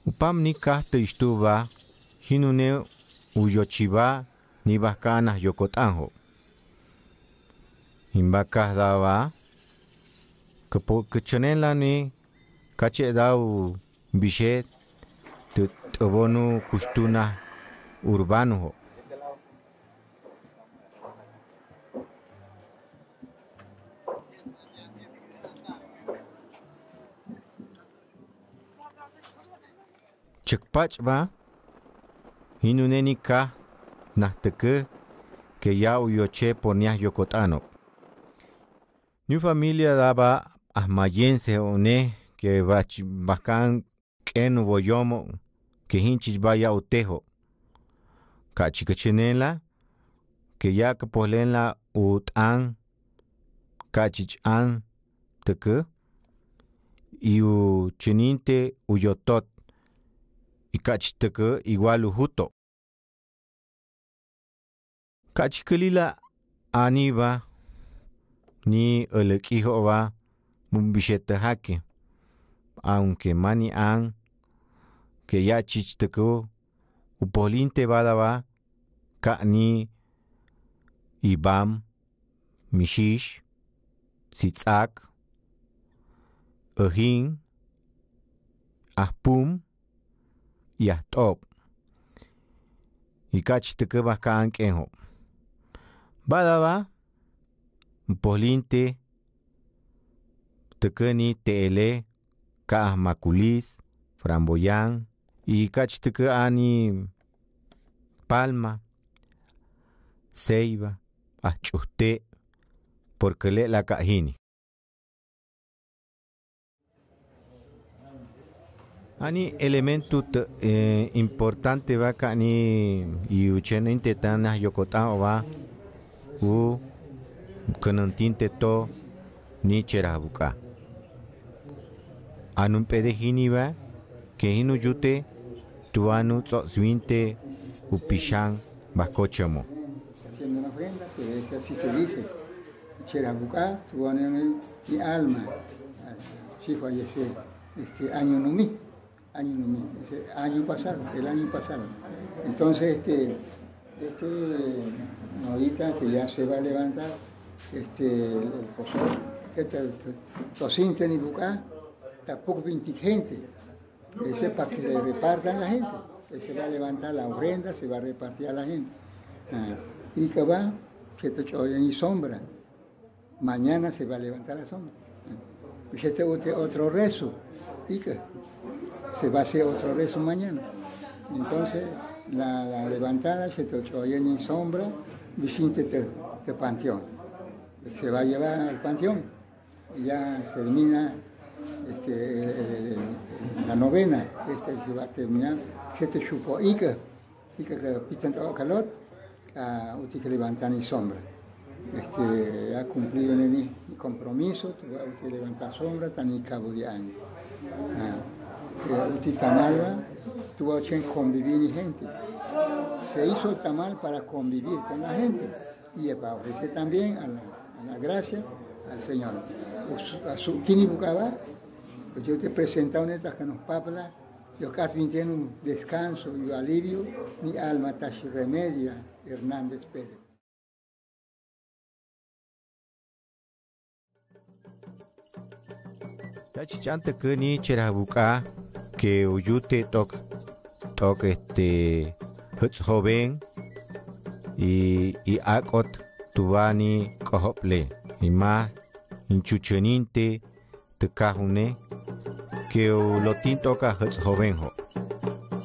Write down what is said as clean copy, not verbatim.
Upam ni kahte ishtuba, hinune uyochiba ni bakana yokotanjo. Imbakah daba, kechenela ni kache dau bishet, tebonu kustuna urbano. Chekpachba, hinuneni ka nahteke que ya uyoche ponias yokotano. New familia daba ahmayense one que bakan ken boyomo que hinchich vaya utejo. Kachikachenela que ya que polenla utan kachich an teke y u cheninte uyotot y kachiteke igual ujuto. Kachikelila aniba ni elekijo va bumbishete hake. Aunque mani an que ya chichteko upoliente badaba ka ni ibam mishish sitzak ahin ahpum y ahtop y kachichteke baka ankenjo. Badaba polinte tekeni tele ka makulis framboyan y kachteke ani palma ceiba achuste porque le la kahini ani elemento importante va kani y uchene intetana yokota va u kanantinte to ni cherabuka anun pedejini va que hinu yute tuanu tzosvinte upishan bakochamo. Haciendo una ofrenda, que así se dice. Cherabuka, tuanu mi alma. Sí falleció año no mi, año pasado, el año pasado. Entonces ahorita que ya se va a levantar el pozol, que Tosinte ni Bucá, tampoco 20 gente. Ese es para que le repartan a la gente. Se va a levantar la ofrenda, se va a repartir a la gente. Y que va, se te choya ni sombra. Mañana se va a levantar la sombra. Y se te otro rezo. Y que se va a hacer otro rezo mañana. Entonces, la levantada se te choya ni sombra, visite de panteón. Se va a llevar al panteón. Y ya se termina la novena, se va a terminar, se te chupó y que pitan todo calor, usted que levantan y sombra. Ha cumplido mi compromiso, usted levantar sombra, tan y cabo de año. Usted tamal, tuvo que convivir y gente. Se hizo el tamal para convivir con la gente y para ofrecer también a la gracia al Señor. A su tini bucaba, yo te presento una que nos papla, yo casi tiene un descanso y alivio, mi alma tashi remedia, Hernández Pérez. Tachichante que ni cherabuka que uyute tok joven y akot tubani kohople y más inchucheninte te cajune que lo tinto ka jovenjo.